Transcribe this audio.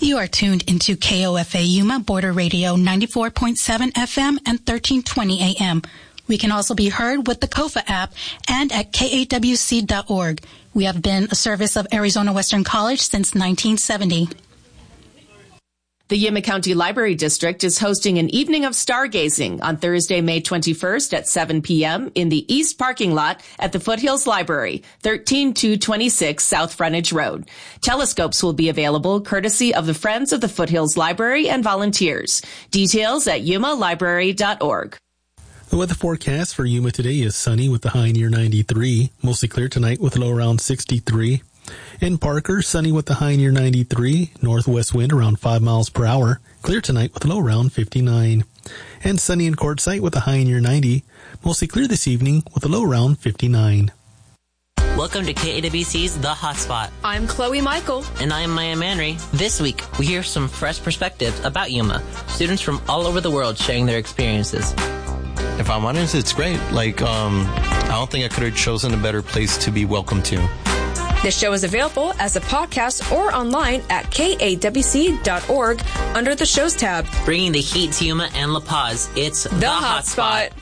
You are tuned into KOFA Yuma Border Radio 94.7 FM and 1320 AM. We can also be heard with the KOFA app and at kawc.org. We have been a service of Arizona Western College since 1970. The Yuma County Library District is hosting an evening of stargazing on Thursday, May 21st at 7 p.m. in the East parking lot at the Foothills Library, 13226 South Frontage Road. Telescopes will be available courtesy of the Friends of the Foothills Library and volunteers. Details at yumalibrary.org. The weather forecast for Yuma today is sunny with a high near 93, mostly clear tonight with a low around 63. In Parker, sunny with a high near 93, northwest wind around 5 miles per hour, clear tonight with a low around 59. And sunny in Quartzsite with a high near 90, mostly clear this evening with a low around 59. Welcome to KAWC's The Hotspot. I'm Chloe Michael. And I'm Maya Manry. This week, we hear some fresh perspectives about Yuma. Students from all over the world sharing their experiences. If I'm honest, it's great. I don't think I could have chosen a better place to be welcome to. This show is available as a podcast or online at kawc.org under the Shows tab. Bringing the heat to Yuma and La Paz, it's The Hotspot.